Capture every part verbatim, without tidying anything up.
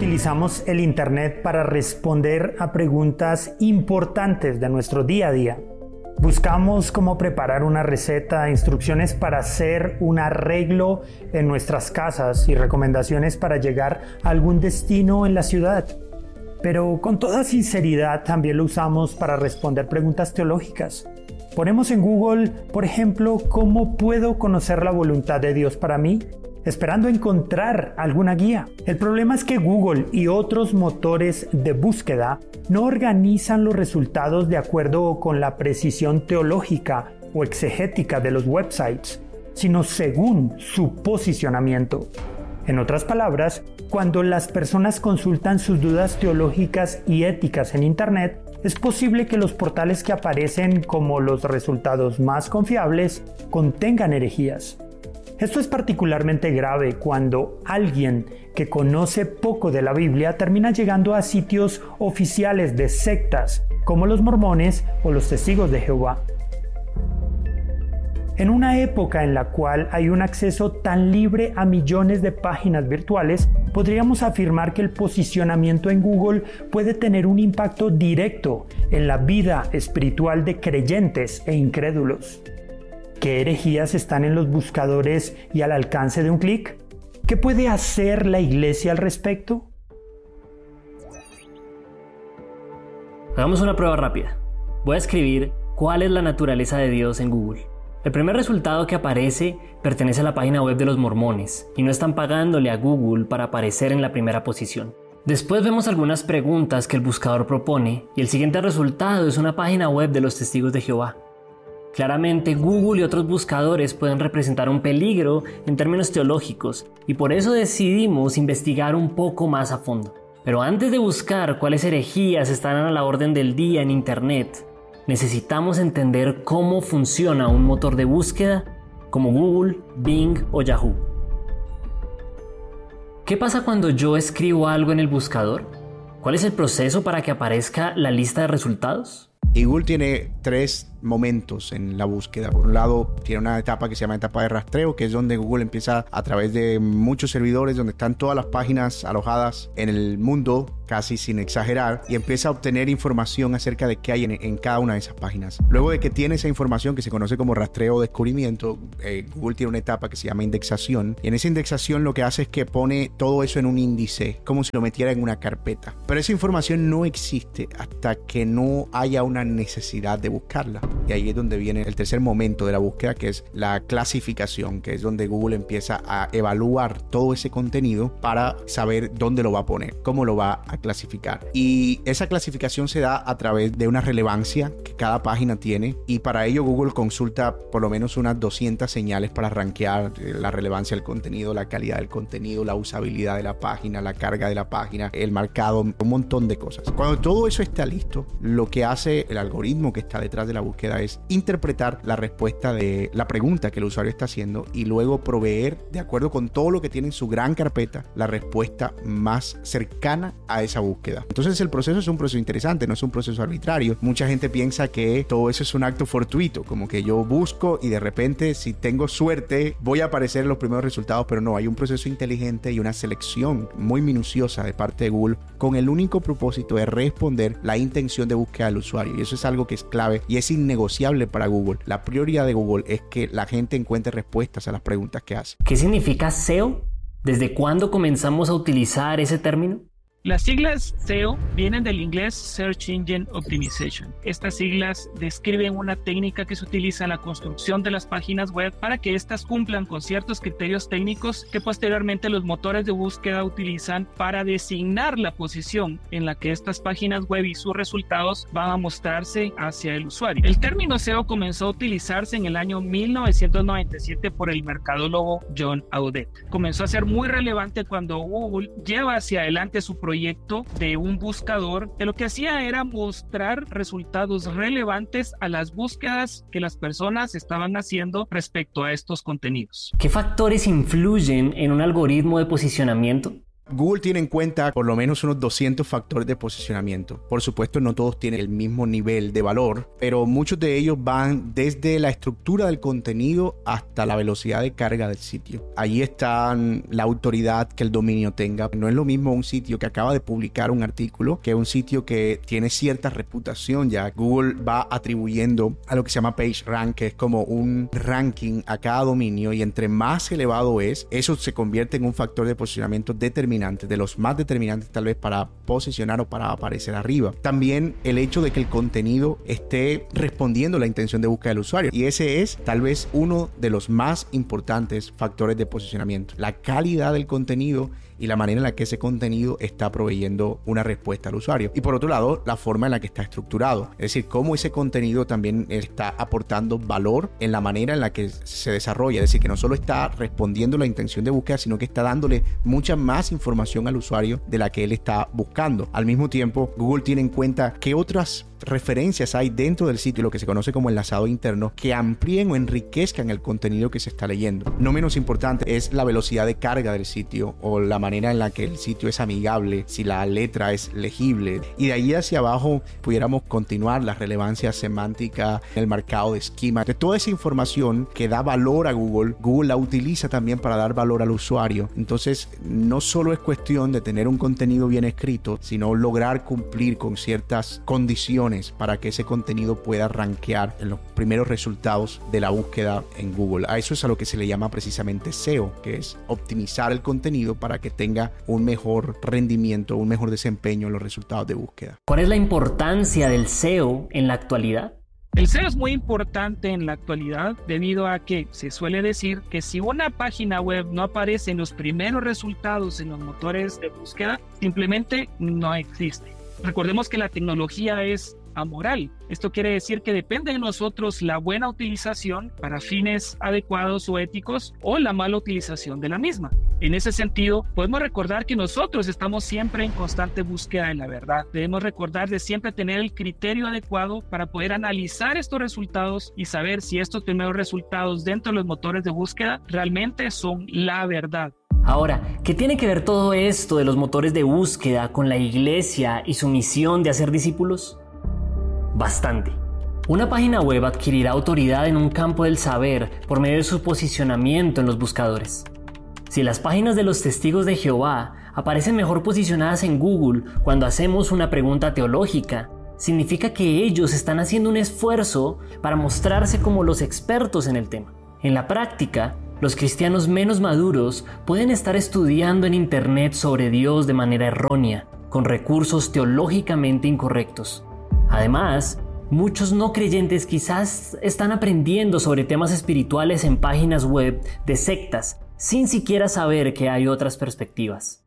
utilizamos el Internet para responder a preguntas importantes de nuestro día a día. Buscamos cómo preparar una receta, instrucciones para hacer un arreglo en nuestras casas y recomendaciones para llegar a algún destino en la ciudad. Pero con toda sinceridad también lo usamos para responder preguntas teológicas. Ponemos en Google, por ejemplo, ¿cómo puedo conocer la voluntad de Dios para mí?, esperando encontrar alguna guía. El problema es que Google y otros motores de búsqueda no organizan los resultados de acuerdo con la precisión teológica o exegética de los websites, sino según su posicionamiento. En otras palabras, cuando las personas consultan sus dudas teológicas y éticas en Internet, es posible que los portales que aparecen como los resultados más confiables contengan herejías. Esto es particularmente grave cuando alguien que conoce poco de la Biblia termina llegando a sitios oficiales de sectas como los mormones o los testigos de Jehová. En una época en la cual hay un acceso tan libre a millones de páginas virtuales, podríamos afirmar que el posicionamiento en Google puede tener un impacto directo en la vida espiritual de creyentes e incrédulos. ¿Qué herejías están en los buscadores y al alcance de un clic? ¿Qué puede hacer la iglesia al respecto? Hagamos una prueba rápida. Voy a escribir ¿cuál es la naturaleza de Dios en Google? El primer resultado que aparece pertenece a la página web de los mormones y no están pagándole a Google para aparecer en la primera posición. Después vemos algunas preguntas que el buscador propone y el siguiente resultado es una página web de los testigos de Jehová. Claramente, Google y otros buscadores pueden representar un peligro en términos teológicos y por eso decidimos investigar un poco más a fondo. Pero antes de buscar cuáles herejías están a la orden del día en Internet, necesitamos entender cómo funciona un motor de búsqueda como Google, Bing o Yahoo. ¿Qué pasa cuando yo escribo algo en el buscador? ¿Cuál es el proceso para que aparezca la lista de resultados? Y Google tiene tres momentos en la búsqueda. Por un lado, tiene una etapa que se llama etapa de rastreo, que es donde Google empieza a través de muchos servidores, donde están todas las páginas alojadas en el mundo, casi sin exagerar, y empieza a obtener información acerca de qué hay en, en cada una de esas páginas. Luego de que tiene esa información, que se conoce como rastreo o descubrimiento, eh, Google tiene una etapa que se llama indexación, y en esa indexación lo que hace es que pone todo eso en un índice, como si lo metiera en una carpeta. Pero esa información no existe hasta que no haya una necesidad de buscarla. Y ahí es donde viene el tercer momento de la búsqueda, que es la clasificación, que es donde Google empieza a evaluar todo ese contenido para saber dónde lo va a poner, cómo lo va a clasificar. Y esa clasificación se da a través de una relevancia que cada página tiene, y para ello Google consulta por lo menos unas doscientas señales para rankear la relevancia del contenido, la calidad del contenido, la usabilidad de la página, la carga de la página, el marcado, un montón de cosas. Cuando todo eso está listo, lo que hace el algoritmo que está detrás de la búsqueda es interpretar la respuesta de la pregunta que el usuario está haciendo y luego proveer, de acuerdo con todo lo que tiene en su gran carpeta, la respuesta más cercana a esa búsqueda. Entonces el proceso es un proceso interesante, no es un proceso arbitrario. Mucha gente piensa que todo eso es un acto fortuito, como que yo busco y de repente, si tengo suerte, voy a aparecer en los primeros resultados, pero no, hay un proceso inteligente y una selección muy minuciosa de parte de Google con el único propósito de responder la intención de búsqueda del usuario, y eso es algo que es clave y es innegociable para Google. La prioridad de Google es que la gente encuentre respuestas a las preguntas que hace. ¿Qué significa S E O? ¿Desde cuándo comenzamos a utilizar ese término? Las siglas S E O vienen del inglés Search Engine Optimization. Estas siglas describen una técnica que se utiliza en la construcción de las páginas web para que éstas cumplan con ciertos criterios técnicos que posteriormente los motores de búsqueda utilizan para designar la posición en la que estas páginas web y sus resultados van a mostrarse hacia el usuario. El término S E O comenzó a utilizarse en el año mil novecientos noventa y siete por el mercadólogo John Audette. Comenzó a ser muy relevante cuando Google lleva hacia adelante su proyecto proyecto de un buscador que lo que hacía era mostrar resultados relevantes a las búsquedas que las personas estaban haciendo respecto a estos contenidos. ¿Qué factores influyen en un algoritmo de posicionamiento? Google tiene en cuenta por lo menos unos doscientos factores de posicionamiento. Por supuesto, no todos tienen el mismo nivel de valor, pero muchos de ellos van desde la estructura del contenido hasta la velocidad de carga del sitio. Allí está la autoridad que el dominio tenga. No es lo mismo un sitio que acaba de publicar un artículo que un sitio que tiene cierta reputación ya. Google va atribuyendo a lo que se llama PageRank, que es como un ranking a cada dominio, y entre más elevado es, eso se convierte en un factor de posicionamiento determinante, de los más determinantes tal vez para posicionar o para aparecer arriba. También el hecho de que el contenido esté respondiendo a la intención de búsqueda del usuario, y ese es tal vez uno de los más importantes factores de posicionamiento. La calidad del contenido y la manera en la que ese contenido está proveyendo una respuesta al usuario. Y por otro lado, la forma en la que está estructurado. Es decir, cómo ese contenido también está aportando valor en la manera en la que se desarrolla. Es decir, que no solo está respondiendo a la intención de búsqueda, sino que está dándole mucha más información al usuario de la que él está buscando. Al mismo tiempo, Google tiene en cuenta qué otras referencias hay dentro del sitio, lo que se conoce como enlazado interno, que amplíen o enriquezcan el contenido que se está leyendo. No menos importante es la velocidad de carga del sitio o la manera en la que el sitio es amigable, si la letra es legible. Y de ahí hacia abajo pudiéramos continuar la relevancia semántica, el marcado de esquema. De toda esa información que da valor a Google, Google la utiliza también para dar valor al usuario. Entonces, no solo es cuestión de tener un contenido bien escrito, sino lograr cumplir con ciertas condiciones para que ese contenido pueda rankear en los primeros resultados de la búsqueda en Google. A eso es a lo que se le llama precisamente S E O, que es optimizar el contenido para que tenga un mejor rendimiento, un mejor desempeño en los resultados de búsqueda. ¿Cuál es la importancia del S E O en la actualidad? El S E O es muy importante en la actualidad debido a que se suele decir que si una página web no aparece en los primeros resultados en los motores de búsqueda, simplemente no existe. Recordemos que la tecnología es amoral. Esto quiere decir que depende de nosotros la buena utilización para fines adecuados o éticos o la mala utilización de la misma. En ese sentido, podemos recordar que nosotros estamos siempre en constante búsqueda de la verdad. Debemos recordar de siempre tener el criterio adecuado para poder analizar estos resultados y saber si estos primeros resultados dentro de los motores de búsqueda realmente son la verdad. Ahora, ¿qué tiene que ver todo esto de los motores de búsqueda con la iglesia y su misión de hacer discípulos? Bastante. Una página web adquirirá autoridad en un campo del saber por medio de su posicionamiento en los buscadores. Si las páginas de los testigos de Jehová aparecen mejor posicionadas en Google cuando hacemos una pregunta teológica, significa que ellos están haciendo un esfuerzo para mostrarse como los expertos en el tema. En la práctica, los cristianos menos maduros pueden estar estudiando en Internet sobre Dios de manera errónea, con recursos teológicamente incorrectos. Además, muchos no creyentes quizás están aprendiendo sobre temas espirituales en páginas web de sectas, sin siquiera saber que hay otras perspectivas.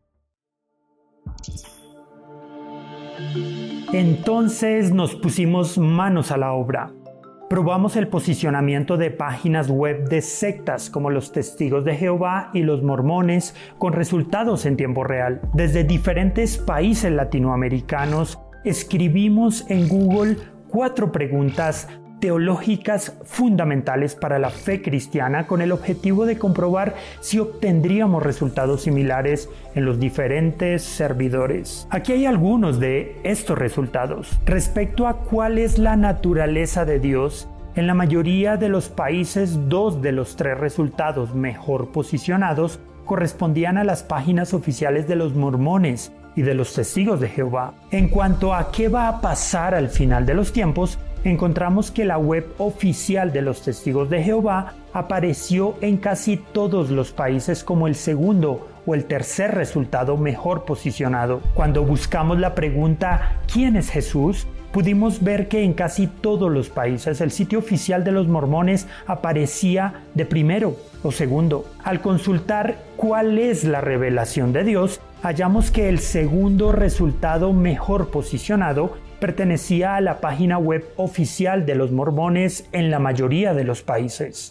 Entonces nos pusimos manos a la obra. Probamos el posicionamiento de páginas web de sectas como los Testigos de Jehová y los Mormones con resultados en tiempo real. Desde diferentes países latinoamericanos escribimos en Google cuatro preguntas teológicas fundamentales para la fe cristiana con el objetivo de comprobar si obtendríamos resultados similares en los diferentes servidores. Aquí hay algunos de estos resultados. Respecto a cuál es la naturaleza de Dios, en la mayoría de los países, dos de los tres resultados mejor posicionados correspondían a las páginas oficiales de los mormones y de los Testigos de Jehová. En cuanto a qué va a pasar al final de los tiempos, encontramos que la web oficial de los Testigos de Jehová apareció en casi todos los países como el segundo o el tercer resultado mejor posicionado. Cuando buscamos la pregunta ¿quién es Jesús?, pudimos ver que en casi todos los países el sitio oficial de los mormones aparecía de primero o segundo. Al consultar cuál es la revelación de Dios, hallamos que el segundo resultado mejor posicionado pertenecía a la página web oficial de los mormones en la mayoría de los países.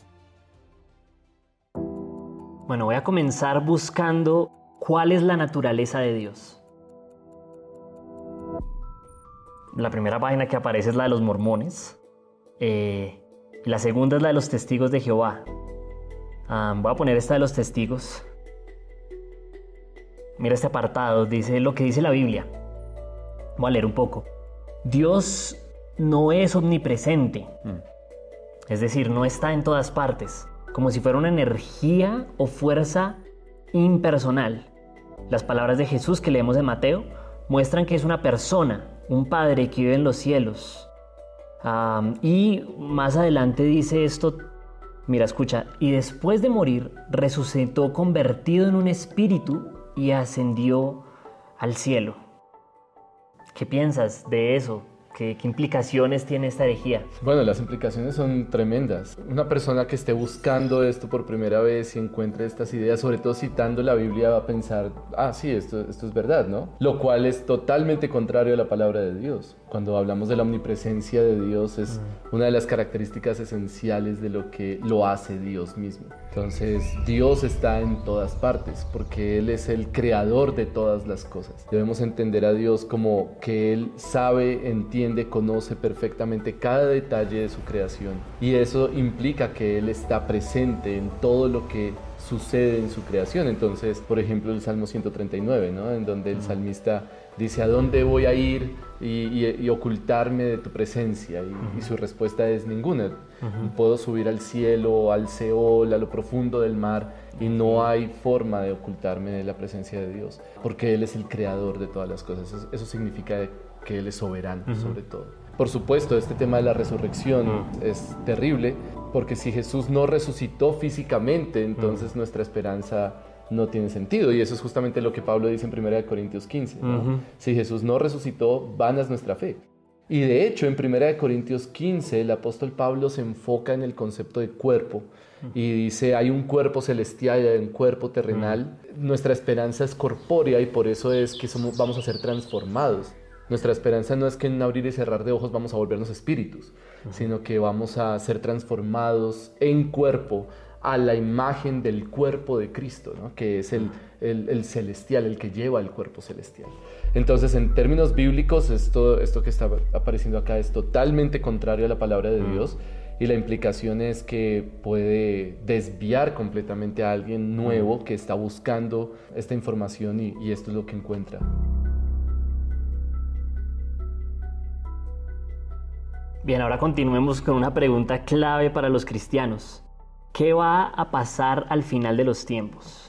Bueno, voy a comenzar buscando cuál es la naturaleza de Dios. La primera página que aparece es la de los mormones. Eh, y la segunda es la de los Testigos de Jehová. Um, voy a poner esta de los testigos. Mira este apartado, dice lo que dice la Biblia. Voy a leer un poco. Dios no es omnipresente, mm. es decir, no está en todas partes, como si fuera una energía o fuerza impersonal. Las palabras de Jesús que leemos en Mateo muestran que es una persona, un Padre que vive en los cielos. Um, y más adelante dice esto, mira, escucha, y después de morir resucitó convertido en un espíritu y ascendió al cielo. ¿Qué piensas de eso? ¿Qué, ¿Qué implicaciones tiene esta herejía? Bueno, las implicaciones son tremendas. Una persona que esté buscando esto por primera vez y encuentre estas ideas, sobre todo citando la Biblia, va a pensar, ah, sí, esto, esto es verdad, ¿no? Lo cual es totalmente contrario a la palabra de Dios. Cuando hablamos de la omnipresencia de Dios, es una de las características esenciales de lo que lo hace Dios mismo. Entonces, Dios está en todas partes, porque Él es el creador de todas las cosas. Debemos entender a Dios como que Él sabe, entiende, conoce perfectamente cada detalle de su creación. Y eso implica que Él está presente en todo lo que sucede en su creación. Entonces, por ejemplo, el Salmo ciento treinta y nueve, ¿no? En donde el salmista dice, ¿a dónde voy a ir y, y, y ocultarme de tu presencia? Y, uh-huh. y su respuesta es ninguna. Uh-huh. Puedo subir al cielo, al Seol, a lo profundo del mar, y no hay forma de ocultarme de la presencia de Dios, porque Él es el creador de todas las cosas. Eso, eso significa que Él es soberano, uh-huh. sobre todo. Por supuesto, este tema de la resurrección uh-huh. es terrible, porque si Jesús no resucitó físicamente, entonces uh-huh. nuestra esperanza no tiene sentido, y eso es justamente lo que Pablo dice en primera de Corintios quince, ¿no? Uh-huh. Si Jesús no resucitó, vana es nuestra fe. Y de hecho, en primera de Corintios quince, el apóstol Pablo se enfoca en el concepto de cuerpo, uh-huh. y dice, hay un cuerpo celestial y hay un cuerpo terrenal. Uh-huh. Nuestra esperanza es corpórea, y por eso es que somos, vamos a ser transformados. Nuestra esperanza no es que en un abrir y cerrar de ojos vamos a volvernos espíritus, uh-huh. sino que vamos a ser transformados en cuerpo, a la imagen del cuerpo de Cristo, ¿no? Que es el, el, el celestial, el que lleva el cuerpo celestial. Entonces, en términos bíblicos, esto, esto que está apareciendo acá es totalmente contrario a la palabra de Dios, y la implicación es que puede desviar completamente a alguien nuevo que está buscando esta información, y, y esto es lo que encuentra. Bien, ahora continuemos con una pregunta clave para los cristianos. ¿Qué va a pasar al final de los tiempos?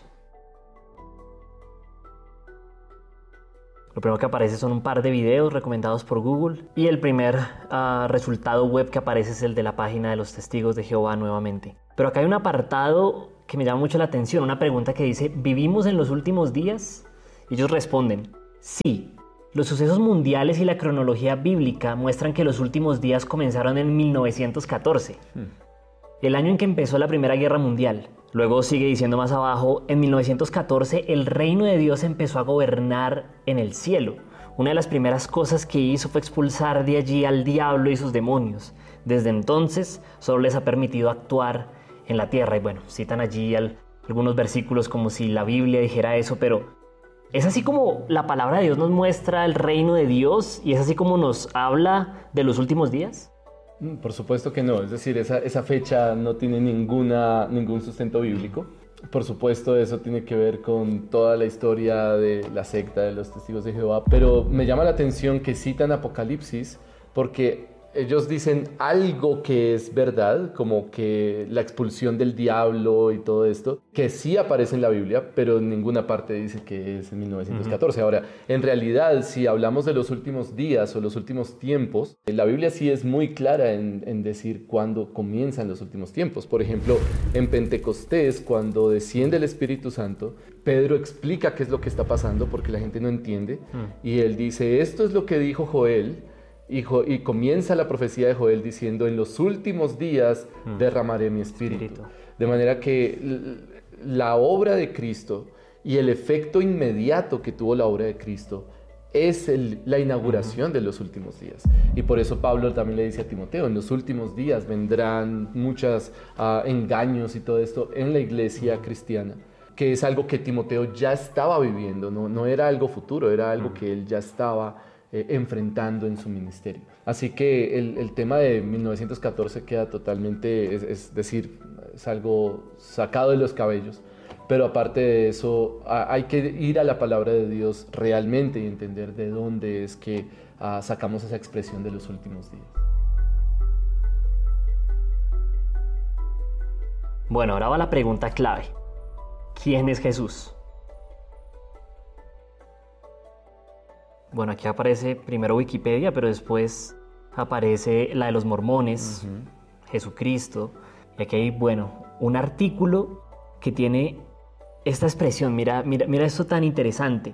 Lo primero que aparece son un par de videos recomendados por Google, y el primer uh, resultado web que aparece es el de la página de los Testigos de Jehová nuevamente. Pero acá hay un apartado que me llama mucho la atención, una pregunta que dice, ¿vivimos en los últimos días? Y ellos responden, sí. Los sucesos mundiales y la cronología bíblica muestran que los últimos días comenzaron en mil novecientos catorce. Hmm. El año en que empezó la Primera Guerra Mundial. Luego sigue diciendo más abajo, en mil novecientos catorce el reino de Dios empezó a gobernar en el cielo. Una de las primeras cosas que hizo fue expulsar de allí al diablo y sus demonios. Desde entonces solo les ha permitido actuar en la tierra. Y bueno, citan allí al, algunos versículos como si la Biblia dijera eso, pero ¿es así como la palabra de Dios nos muestra el reino de Dios y es así como nos habla de los últimos días? Por supuesto que no, es decir, esa, esa fecha no tiene ninguna, ningún sustento bíblico. Por supuesto, eso tiene que ver con toda la historia de la secta de los Testigos de Jehová, pero me llama la atención que citan Apocalipsis porque ellos dicen algo que es verdad, como que la expulsión del diablo y todo esto, que sí aparece en la Biblia, pero en ninguna parte dice que es en mil novecientos catorce. Uh-huh. Ahora, en realidad, si hablamos de los últimos días o los últimos tiempos, la Biblia sí es muy clara en, en decir cuándo comienzan los últimos tiempos. Por ejemplo, en Pentecostés, cuando desciende el Espíritu Santo, Pedro explica qué es lo que está pasando porque la gente no entiende, uh-huh. y él dice, esto es lo que dijo Joel. Y, jo- y comienza la profecía de Joel diciendo, en los últimos días mm. derramaré mi espíritu. espíritu. De manera que l- la obra de Cristo y el efecto inmediato que tuvo la obra de Cristo es el, la inauguración mm. de los últimos días. Y por eso Pablo también le dice a Timoteo, en los últimos días vendrán muchos uh, engaños y todo esto en la iglesia mm. cristiana, que es algo que Timoteo ya estaba viviendo, no, no era algo futuro, era algo mm. que él ya estaba Eh, enfrentando en su ministerio. Así que el, el tema de mil novecientos catorce queda totalmente, es, es decir, es algo sacado de los cabellos, pero aparte de eso a, hay que ir a la palabra de Dios realmente y entender de dónde es que uh, sacamos esa expresión de los últimos días. Bueno, ahora va la pregunta clave. ¿Quién es Jesús? Bueno, aquí aparece primero Wikipedia, pero después aparece la de los mormones, uh-huh. Jesucristo. Y aquí hay, bueno, un artículo que tiene esta expresión. Mira, mira, mira esto tan interesante.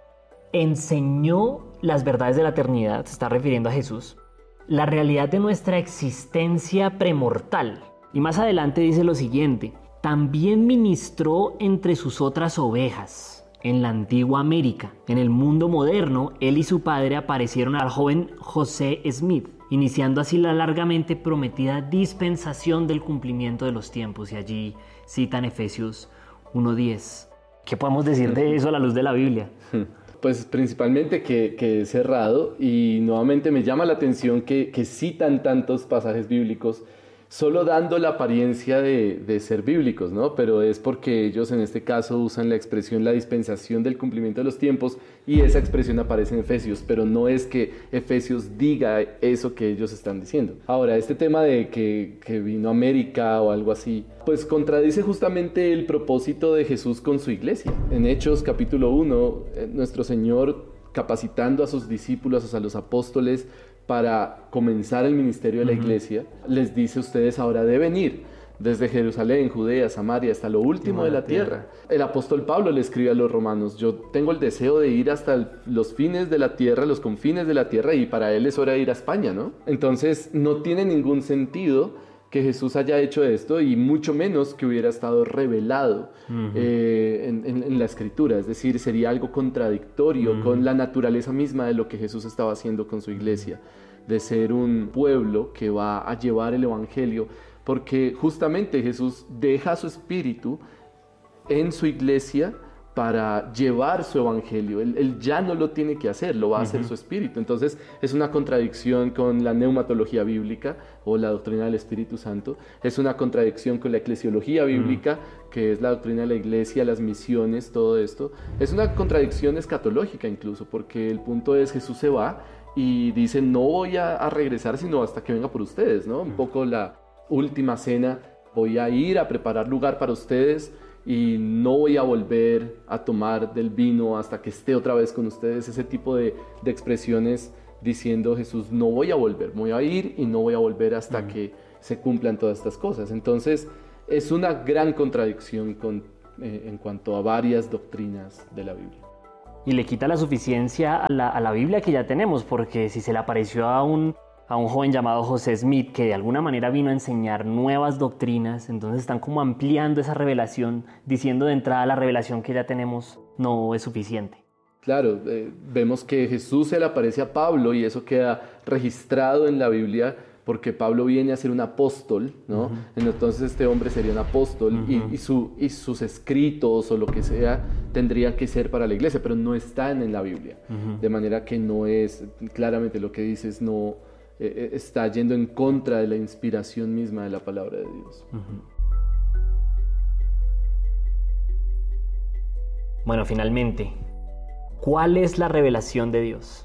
Enseñó las verdades de la eternidad, se está refiriendo a Jesús, la realidad de nuestra existencia premortal. Y más adelante dice lo siguiente: también ministró entre sus otras ovejas en la antigua América. En el mundo moderno, él y su padre aparecieron al joven José Smith, iniciando así la largamente prometida dispensación del cumplimiento de los tiempos. Y allí citan Efesios uno diez. ¿Qué podemos decir de eso a la luz de la Biblia? Pues principalmente que, que es errado, y nuevamente me llama la atención que, que citan tantos pasajes bíblicos solo dando la apariencia de, de ser bíblicos, ¿no? Pero es porque ellos en este caso usan la expresión la dispensación del cumplimiento de los tiempos, y esa expresión aparece en Efesios, pero no es que Efesios diga eso que ellos están diciendo. Ahora, este tema de que, que vino a América o algo así, pues contradice justamente el propósito de Jesús con su iglesia. En Hechos capítulo uno, nuestro Señor, capacitando a sus discípulos, a los apóstoles, para comenzar el ministerio de la iglesia, les dice: ustedes ahora deben ir desde Jerusalén, Judea, Samaria, hasta lo último de la tierra. El apóstol Pablo le escribe a los romanos: yo tengo el deseo de ir hasta el, los fines de la tierra, los confines de la tierra, y para él es hora de ir a España, ¿no? Entonces no tiene ningún sentido que Jesús haya hecho esto, y mucho menos que hubiera estado revelado uh-huh. eh, en, en, en la Escritura. Es decir, sería algo contradictorio uh-huh. con la naturaleza misma de lo que Jesús estaba haciendo con su iglesia, de ser un pueblo que va a llevar el evangelio, porque justamente Jesús deja su espíritu en su iglesia para llevar su evangelio. Él, él ya no lo tiene que hacer, lo va a hacer uh-huh. su espíritu. Entonces es una contradicción con la neumatología bíblica o la doctrina del Espíritu Santo. Es una contradicción con la eclesiología bíblica, uh-huh. que es la doctrina de la iglesia, las misiones, todo esto. Es una contradicción escatológica incluso, porque el punto es: Jesús se va y dice: no voy a, a regresar sino hasta que venga por ustedes, ¿no? Un poco la última cena: voy a ir a preparar lugar para ustedes y no voy a volver a tomar del vino hasta que esté otra vez con ustedes. Ese tipo de, de expresiones diciendo Jesús: no voy a volver, voy a ir y no voy a volver hasta uh-huh. que se cumplan todas estas cosas. Entonces es una gran contradicción con, eh, en cuanto a varias doctrinas de la Biblia. Y le quita la suficiencia a la, a la Biblia que ya tenemos, porque si se le apareció a un, a un joven llamado José Smith, que de alguna manera vino a enseñar nuevas doctrinas, entonces están como ampliando esa revelación, diciendo de entrada la revelación que ya tenemos no es suficiente. Claro, eh, vemos que Jesús se le aparece a Pablo, y eso queda registrado en la Biblia, porque Pablo viene a ser un apóstol, ¿no? Uh-huh. Entonces este hombre sería un apóstol, uh-huh. y, y, su, y sus escritos o lo que sea tendrían que ser para la iglesia, pero no están en la Biblia. Uh-huh. De manera que no es, claramente lo que dices, no eh, está yendo en contra de la inspiración misma de la palabra de Dios. Uh-huh. Bueno, finalmente, ¿cuál es la revelación de Dios?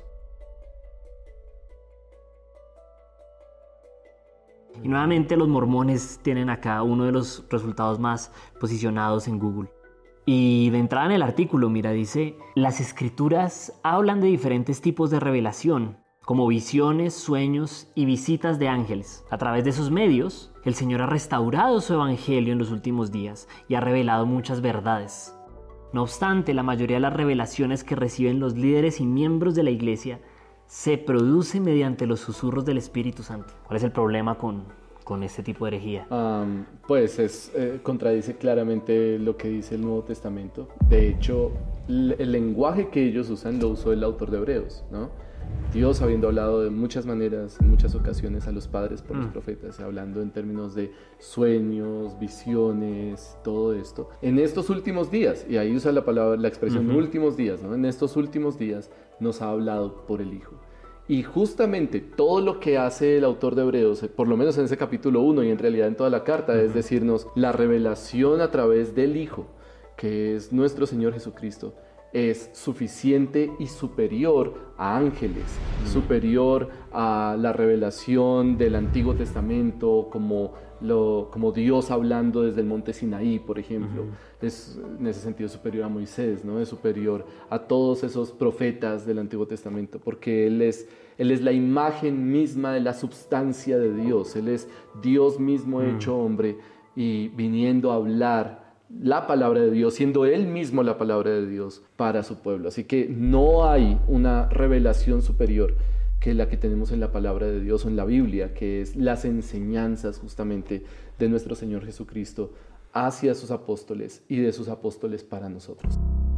Y nuevamente los mormones tienen acá uno de los resultados más posicionados en Google. Y de entrada en el artículo, mira, dice: las escrituras hablan de diferentes tipos de revelación, como visiones, sueños y visitas de ángeles. A través de esos medios, el Señor ha restaurado su evangelio en los últimos días y ha revelado muchas verdades. No obstante, la mayoría de las revelaciones que reciben los líderes y miembros de la iglesia se produce mediante los susurros del Espíritu Santo. ¿Cuál es el problema con, con este tipo de herejía? Um, pues es, eh, contradice claramente lo que dice el Nuevo Testamento. De hecho, el, el lenguaje que ellos usan lo usó el autor de Hebreos, ¿no? Dios, habiendo hablado de muchas maneras, en muchas ocasiones a los padres por mm. los profetas, hablando en términos de sueños, visiones, todo esto. En estos últimos días, y ahí usa la palabra, la expresión uh-huh. últimos días, ¿no? En estos últimos días nos ha hablado por el Hijo. Y justamente todo lo que hace el autor de Hebreos, por lo menos en ese capítulo uno y en realidad en toda la carta, uh-huh. es decirnos la revelación a través del Hijo, que es nuestro Señor Jesucristo, es suficiente y superior a ángeles, mm. superior a la revelación del Antiguo Testamento, como, lo, como Dios hablando desde el monte Sinaí, por ejemplo. Mm. Es en ese sentido superior a Moisés, ¿no? Es superior a todos esos profetas del Antiguo Testamento, porque Él es, él es la imagen misma de la substancia de Dios. Él es Dios mismo mm. hecho hombre y viniendo a hablar la palabra de Dios, siendo Él mismo la palabra de Dios para su pueblo. Así que no hay una revelación superior que la que tenemos en la palabra de Dios o en la Biblia, que es las enseñanzas justamente de nuestro Señor Jesucristo hacia sus apóstoles y de sus apóstoles para nosotros.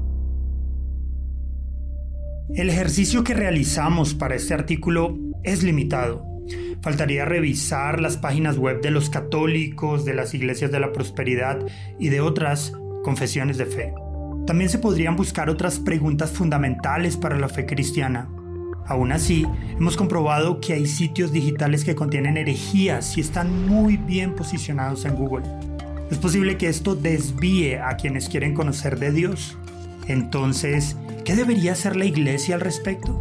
El ejercicio que realizamos para este artículo es limitado. Faltaría revisar las páginas web de los católicos, de las iglesias de la prosperidad y de otras confesiones de fe. También se podrían buscar otras preguntas fundamentales para la fe cristiana. Aún así, hemos comprobado que hay sitios digitales que contienen herejías y están muy bien posicionados en Google. Es posible que esto desvíe a quienes quieren conocer de Dios. Entonces, ¿qué debería hacer la iglesia al respecto?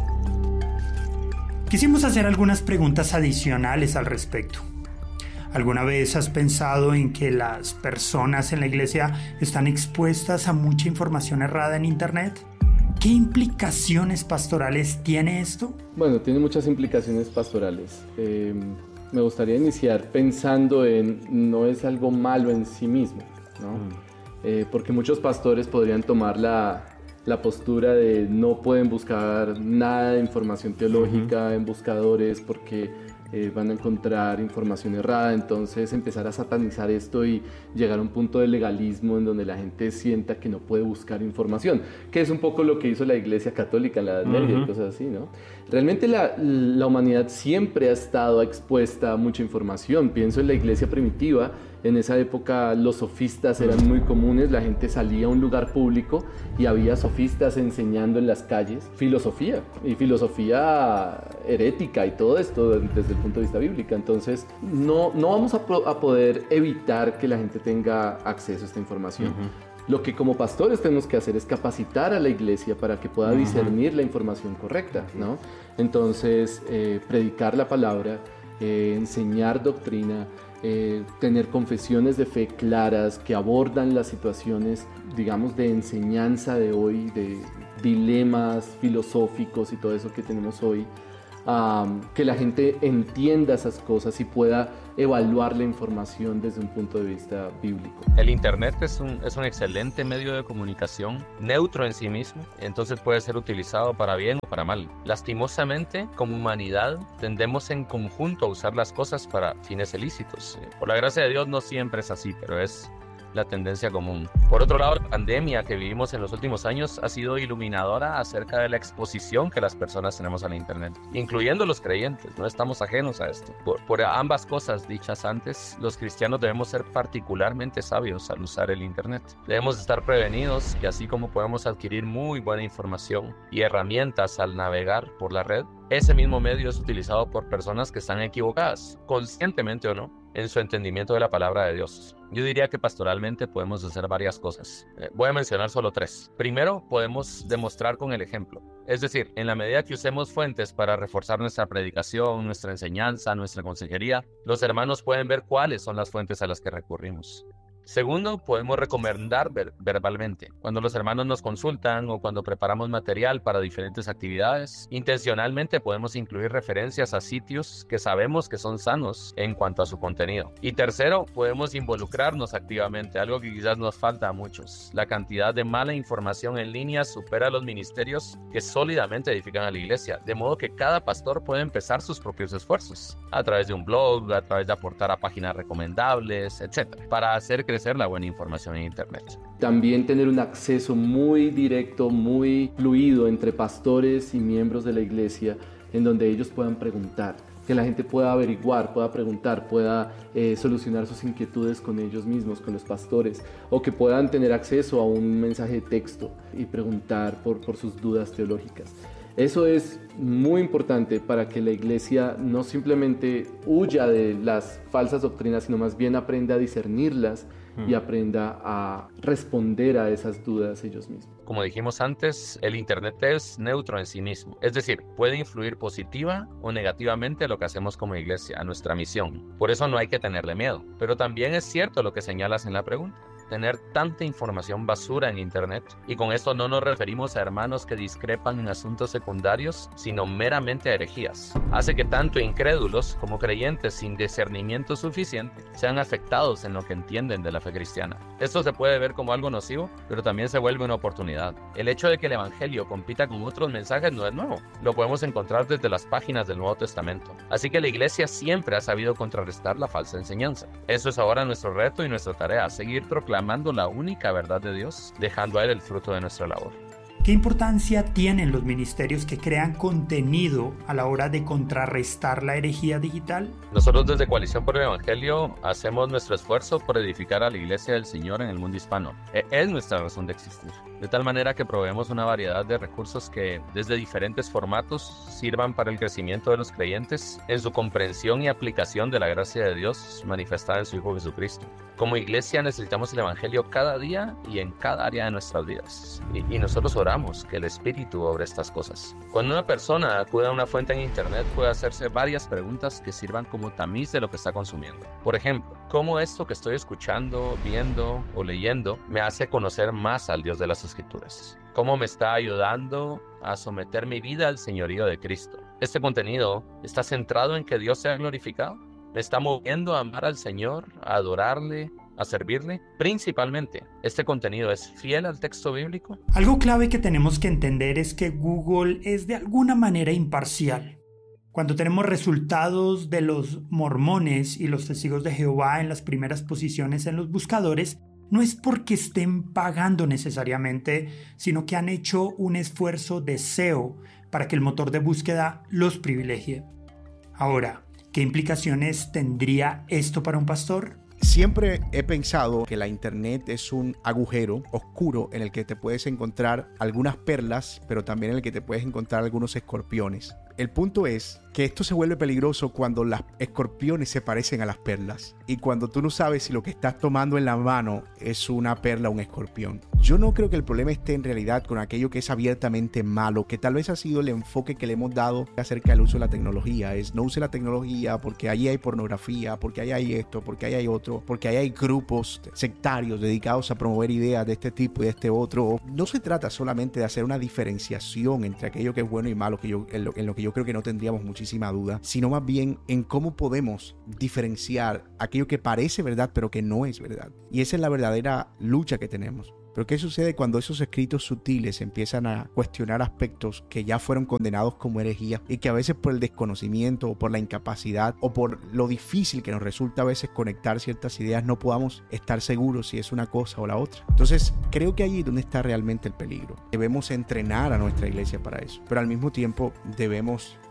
Quisimos hacer algunas preguntas adicionales al respecto. ¿Alguna vez has pensado en que las personas en la iglesia están expuestas a mucha información errada en Internet? ¿Qué implicaciones pastorales tiene esto? Bueno, tiene muchas implicaciones pastorales. Eh, me gustaría iniciar pensando en no es algo malo en sí mismo, ¿no? Mm. Eh, porque muchos pastores podrían tomar la... la postura de no pueden buscar nada de información teológica uh-huh. en buscadores porque eh, van a encontrar información errada, entonces empezar a satanizar esto y llegar a un punto de legalismo en donde la gente sienta que no puede buscar información, que es un poco lo que hizo la Iglesia Católica en la Edad Media uh-huh. y cosas así, ¿no? Realmente la, la humanidad siempre ha estado expuesta a mucha información. Pienso en la Iglesia primitiva. En esa época los sofistas eran muy comunes, la gente salía a un lugar público y había sofistas enseñando en las calles filosofía, y filosofía herética y todo esto desde el punto de vista bíblico. Entonces no, no vamos a, pro, a poder evitar que la gente tenga acceso a esta información. Uh-huh. Lo que como pastores tenemos que hacer es capacitar a la iglesia para que pueda discernir uh-huh. la información correcta, ¿no? Entonces, eh, predicar la palabra, eh, enseñar doctrina, Eh, tener confesiones de fe claras que abordan las situaciones, digamos, de enseñanza de hoy, de dilemas filosóficos y todo eso que tenemos hoy, um, que la gente entienda esas cosas y pueda evaluar la información desde un punto de vista bíblico. El Internet es un, es un excelente medio de comunicación, neutro en sí mismo, entonces puede ser utilizado para bien o para mal. Lastimosamente, como humanidad, tendemos en conjunto a usar las cosas para fines ilícitos. Por la gracia de Dios no siempre es así, pero es la tendencia común. Por otro lado, la pandemia que vivimos en los últimos años ha sido iluminadora acerca de la exposición que las personas tenemos a la Internet, incluyendo los creyentes. No estamos ajenos a esto. Por, por ambas cosas dichas antes, los cristianos debemos ser particularmente sabios al usar el Internet. Debemos estar prevenidos y así como podemos adquirir muy buena información y herramientas al navegar por la red, ese mismo medio es utilizado por personas que están equivocadas, conscientemente o no, en su entendimiento de la palabra de Dios. Yo diría que pastoralmente podemos hacer varias cosas. Eh, voy a mencionar solo tres. Primero, podemos demostrar con el ejemplo. Es decir, en la medida que usemos fuentes para reforzar nuestra predicación, nuestra enseñanza, nuestra consejería, los hermanos pueden ver cuáles son las fuentes a las que recurrimos. Segundo, podemos recomendar ver- verbalmente. Cuando los hermanos nos consultan o cuando preparamos material para diferentes actividades, intencionalmente podemos incluir referencias a sitios que sabemos que son sanos en cuanto a su contenido. Y tercero, podemos involucrarnos activamente, algo que quizás nos falta a muchos. La cantidad de mala información en línea supera los ministerios que sólidamente edifican a la iglesia, de modo que cada pastor puede empezar sus propios esfuerzos, a través de un blog, a través de aportar a páginas recomendables, etcétera, para hacer crecer la buena información en Internet. También tener un acceso muy directo, muy fluido entre pastores y miembros de la iglesia, en donde ellos puedan preguntar, que la gente pueda averiguar, pueda preguntar, pueda eh, solucionar sus inquietudes con ellos mismos, con los pastores, o que puedan tener acceso a un mensaje de texto y preguntar por, por sus dudas teológicas. Eso es muy importante para que la iglesia no simplemente huya de las falsas doctrinas, sino más bien aprenda a discernirlas y aprenda a responder a esas dudas ellos mismos. Como dijimos antes, el Internet es neutro en sí mismo, es decir, puede influir positiva o negativamente a lo que hacemos como iglesia, a nuestra misión. Por eso no hay que tenerle miedo. Pero también es cierto lo que señalas en la pregunta. Tener tanta información basura en Internet, y con esto no nos referimos a hermanos que discrepan en asuntos secundarios, sino meramente a herejías, hace que tanto incrédulos como creyentes sin discernimiento suficiente sean afectados en lo que entienden de la fe cristiana. Esto se puede ver como algo nocivo, pero también se vuelve una oportunidad. El hecho de que el Evangelio compita con otros mensajes no es nuevo, lo podemos encontrar desde las páginas del Nuevo Testamento. Así que la iglesia siempre ha sabido contrarrestar la falsa enseñanza. Eso es ahora nuestro reto y nuestra tarea, seguir proclamando amando la única verdad de Dios, dejando a Él el fruto de nuestra labor. ¿Qué importancia tienen los ministerios que crean contenido a la hora de contrarrestar la herejía digital? Nosotros desde Coalición por el Evangelio hacemos nuestro esfuerzo por edificar a la Iglesia del Señor en el mundo hispano. Es nuestra razón de existir. De tal manera que proveemos una variedad de recursos que desde diferentes formatos sirvan para el crecimiento de los creyentes en su comprensión y aplicación de la gracia de Dios manifestada en su Hijo Jesucristo. Como iglesia necesitamos el Evangelio cada día y en cada área de nuestras vidas. Y, y nosotros oramos que el Espíritu obre estas cosas. Cuando una persona acude a una fuente en Internet puede hacerse varias preguntas que sirvan como tamiz de lo que está consumiendo. Por ejemplo, ¿cómo esto que estoy escuchando, viendo o leyendo me hace conocer más al Dios de las Escrituras? ¿Cómo me está ayudando a someter mi vida al señorío de Cristo? ¿Este contenido está centrado en que Dios sea glorificado? ¿Me está moviendo a amar al Señor, a adorarle, a servirle? Principalmente, ¿este contenido es fiel al texto bíblico? Algo clave que tenemos que entender es que Google es de alguna manera imparcial. Cuando tenemos resultados de los mormones y los testigos de Jehová en las primeras posiciones en los buscadores, no es porque estén pagando necesariamente, sino que han hecho un esfuerzo de S E O para que el motor de búsqueda los privilegie. Ahora, ¿qué implicaciones tendría esto para un pastor? Siempre he pensado que la internet es un agujero oscuro en el que te puedes encontrar algunas perlas, pero también en el que te puedes encontrar algunos escorpiones. El punto es que esto se vuelve peligroso cuando los escorpiones se parecen a las perlas y cuando tú no sabes si lo que estás tomando en la mano es una perla o un escorpión. Yo no creo que el problema esté en realidad con aquello que es abiertamente malo, que tal vez ha sido el enfoque que le hemos dado acerca del uso de la tecnología. Es no use la tecnología porque ahí hay pornografía, porque ahí hay esto, porque ahí hay otro, porque ahí hay grupos sectarios dedicados a promover ideas de este tipo y de este otro. No se trata solamente de hacer una diferenciación entre aquello que es bueno y malo, que yo, en, lo, en lo que yo creo que no tendríamos muchísima duda, sino más bien en cómo podemos diferenciar aquello que parece verdad pero que no es verdad. Y esa es la verdadera lucha que tenemos. Pero ¿qué sucede cuando esos escritos sutiles empiezan a cuestionar aspectos que ya fueron condenados como herejía y que a veces por el desconocimiento o por la incapacidad o por lo difícil que nos resulta a veces conectar ciertas ideas no podamos estar seguros si es una cosa o la otra? Entonces creo que ahí es donde está realmente el peligro. Debemos entrenar a nuestra iglesia para eso, pero al mismo tiempo debemos